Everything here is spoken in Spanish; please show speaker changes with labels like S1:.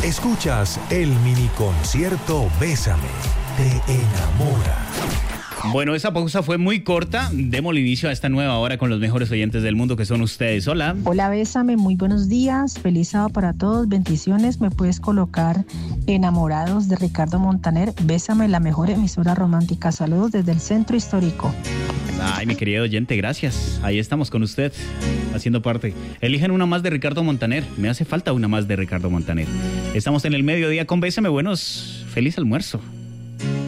S1: Escuchas el mini concierto Bésame, te enamora.
S2: Bueno, esa pausa fue muy corta. Démosle inicio a esta nueva hora con los mejores oyentes del mundo que son ustedes. Hola.
S3: Hola, Bésame, muy buenos días. Feliz sábado para todos. Bendiciones. Me puedes colocar Enamorados de Ricardo Montaner. Bésame, la mejor emisora romántica. Saludos desde el Centro Histórico.
S2: Ay, mi querido oyente, gracias. Ahí estamos con usted, haciendo parte. Eligen una más de Ricardo Montaner. Me hace falta una más de Ricardo Montaner. Estamos en el mediodía con Bésame. Feliz almuerzo.